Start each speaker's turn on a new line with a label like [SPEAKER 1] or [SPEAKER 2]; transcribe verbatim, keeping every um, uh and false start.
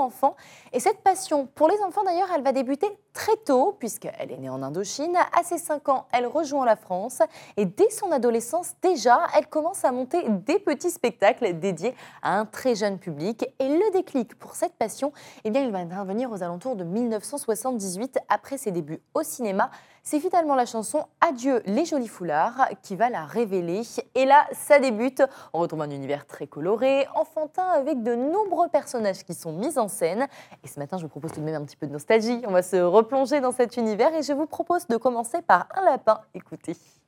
[SPEAKER 1] enfants. Et cette passion pour les enfants, d'ailleurs, elle va débuter très tôt, puisqu'elle est née en Indochine. À ses cinq ans, elle rejoint la France. Et dès son adolescence, déjà, elle commence à monter des petits spectacles dédiés à un très jeune public. Et le déclic pour cette passion, eh bien, il va intervenir aux alentours de mille neuf cent soixante-dix-huit, après ses débuts au cinéma. C'est finalement la chanson Adieu les jolis foulards qui va la révéler. Et là, ça débute. On retrouve un univers très coloré, enfantin, avec de nombreux personnages qui sont mis en scène. Et ce matin, je vous propose tout de même un petit peu de nostalgie. On va se replonger dans cet univers et je vous propose de commencer par un lapin. Écoutez.